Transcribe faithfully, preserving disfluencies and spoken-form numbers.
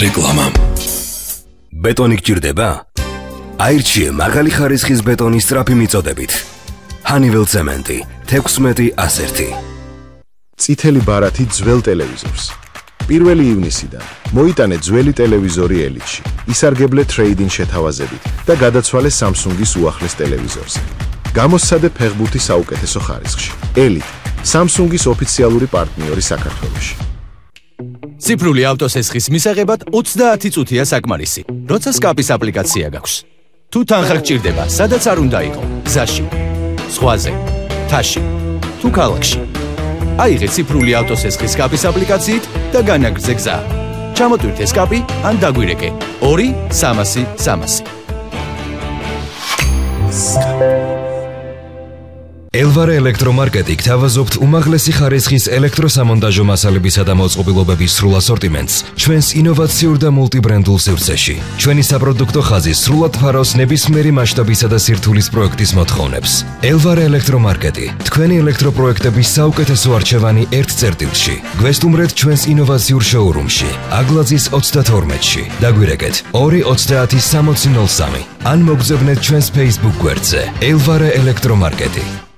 რეკლამა. ბეტონი გჭირდება? აირჩიე მაღალი ხარისხის ბეტონის სწრაფი მიწოდებით. Honeywell ცემენტი თექვსმეტი ას ერთი. წითელი ბარათი ძველ ტელევიზორს. პირველი ივნისიდან მოიტანე ძველი ტელევიზორი ელიტში, ისარგებლე ტრეიდინგ შეთავაზებით და გადაცვალე Samsung-ის უახლეს ტელევიზორზე. გამოსცადე ფეხბურთი საუკეთესო ხარისხში. ელიტ, Samsung-ის ოფიციალური პარტნიორი საქართველოში. ციფრული ავტოსესხის მისაღებად ოცდაათი წუთია საკმარისი, როცა სკაპის აპლიკაცია გაქვს. თუ თანხა გჭირდება, სადაც არ უნდა იყო, გზაში, ზღვაზე, მთაში, თუ ქალაქში. აიღე ციფრული ავტოსესხის სკაპის აპლიკაციით და განაგრძე გზა. ჩამოტვირთე სკაპი ან დაგვირეკე ორი სამასი სამასი. ელვარე ელექტრომარკეტი გთავაზობთ უმაღლესი ხარისხის ელექტროსამონტაჟო მასალებისა და მოწყობილობების სრულ ასორტიმენტს ჩვენს ინოვაციურ და მულტიბრენდულ სივრცეში. ჩვენი საპროდუქტო ხაზი სრულად ფარავს ნებისმიერი მასშტაბისა და სირთულის პროექტის მოთხოვნებს. ელვარე ელექტრომარკეტი, თქვენი ელექტროპროექტების საუკეთესო არჩევანი ერთ წერტილში. გვესტუმრეთ ჩვენს ინოვაციურ შოურუმში, აგლაძის ოცდათორმეტში. დაგვირეკეთ ორი ოცდაათი სამოცი ნოლ სამი ან მოგზავნეთ ჩვენს Facebook გვერდზე ელვარე ელექტრომარკეტი.